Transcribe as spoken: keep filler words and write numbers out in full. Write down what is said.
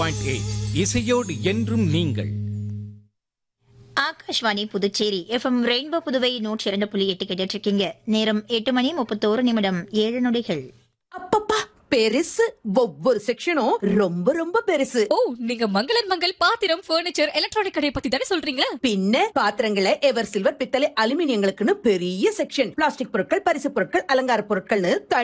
Point eight இசையோடு என்றும் நீங்கள். ஆகாஷ்வாணி புதுச்சேரி எஃப்எம் ரெயின்போ புதுவை நூற்றி இரண்டு புள்ளி எட்டு கேட்டு இருக்கீங்க. நேரம் எட்டு மணி முப்பத்தோரு நிமிடம் ஏழு நொடிகள். அப்பப்பா பெருசு, ஒவ்வொரு செக்ஷனும் ரொம்ப ரொம்ப பெருசு. ஓ, நீங்க மங்களன் மங்கள் பாத்திரம், பர்னிச்சர், எலக்ட்ரானிக் கடையை பத்தி தானே சொல்றீங்க? பின்ன பாத்திரங்களை எவர் சில்வர், பித்தளை, அலுமினியங்களுக்குன்னு பெரிய செக்ஷன், பிளாஸ்டிக் பொருட்கள், பரிசு பொருட்கள், அலங்கார பொருட்கள்னு